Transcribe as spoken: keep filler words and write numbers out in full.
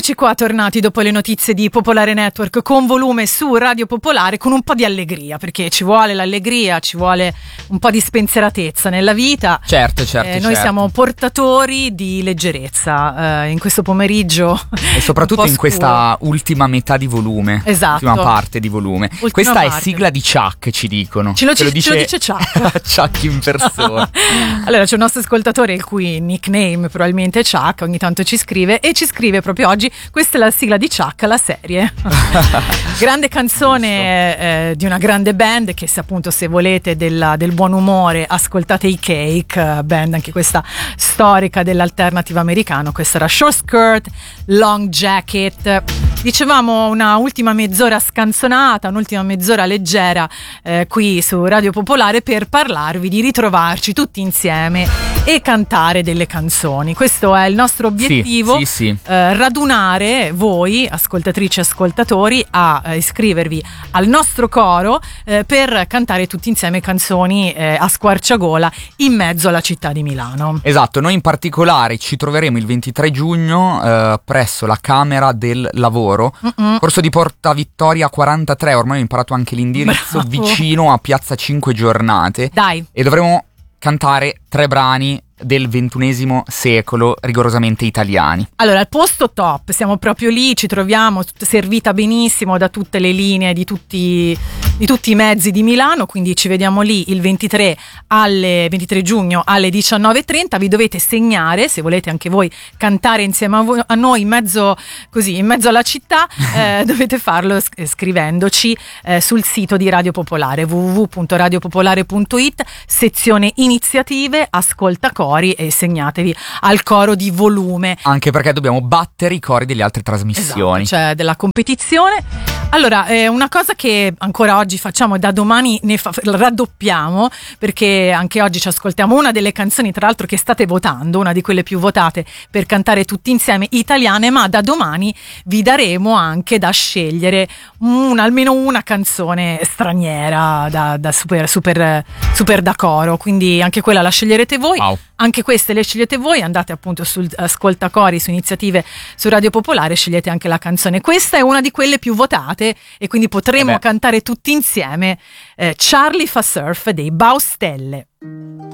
Eccoci qua tornati dopo le notizie di Popolare Network con volume su Radio Popolare, con un po' di allegria, perché ci vuole l'allegria, ci vuole un po' di spensieratezza nella vita. Certo, certo. Eh, noi certo. siamo portatori di leggerezza eh, in questo pomeriggio. E soprattutto in questa ultima metà di volume. Esatto. Ultima parte di volume. Ultima Questa parte. È sigla di Chuck, ci dicono. Ce lo, Ce lo ce lo dice, dice Chuck. Chuck in persona. Allora c'è un nostro ascoltatore il cui nickname probabilmente è Chuck, ogni tanto ci scrive e ci scrive proprio oggi: questa è la sigla di Chuck, la serie. Grande canzone eh, di una grande band che, se appunto se volete della, del buon umore, ascoltate i Cake, band anche questa storica dell'alternative americano. Questa era Short Skirt, Long Jacket. Dicevamo una ultima mezz'ora scanzonata, un'ultima mezz'ora leggera eh, qui su Radio Popolare per parlarvi di ritrovarci tutti insieme e cantare delle canzoni. Questo è il nostro obiettivo, sì, sì, sì. Eh, radunare voi, ascoltatrici e ascoltatori, a eh, iscrivervi al nostro coro eh, per cantare tutti insieme canzoni eh, a squarciagola in mezzo alla città di Milano. Esatto, noi in particolare ci troveremo il ventitré giugno eh, presso la Camera del Lavoro, Mm-mm. corso di Porta Vittoria quarantatré, ormai ho imparato anche l'indirizzo, Bravo. vicino a Piazza Cinque Giornate. Dai. E dovremo cantare tre brani del ventunesimo secolo, rigorosamente italiani. Allora, al posto top, siamo proprio lì, ci troviamo, servita benissimo da tutte le linee di tutti, di tutti i mezzi di Milano, quindi ci vediamo lì il ventitré, alle, ventitré giugno alle diciannove e trenta. Vi dovete segnare, se volete anche voi cantare insieme a, voi, a noi in mezzo, così, in mezzo alla città, eh, dovete farlo scrivendoci eh, sul sito di Radio Popolare, w w w punto radio popolare punto i t, sezione iniziative, ascolta cori, e segnatevi al coro di volume. Anche perché dobbiamo battere i cori delle altre trasmissioni. Esatto, cioè della competizione. Allora, eh, una cosa che ancora oggi facciamo, da domani ne fa, raddoppiamo, perché anche oggi ci ascoltiamo una delle canzoni, tra l'altro, che state votando, una di quelle più votate per cantare tutti insieme, italiane, ma da domani vi daremo anche da scegliere una, almeno una canzone straniera da, da super, super, super da coro, quindi anche quella la sceglierete voi. Wow. Anche queste le scegliete voi, andate appunto sul Ascoltacori, su iniziative su Radio Popolare, scegliete anche la canzone. Questa è una di quelle più votate e quindi potremo eh cantare tutti insieme eh, Charlie fa surf dei Baustelle.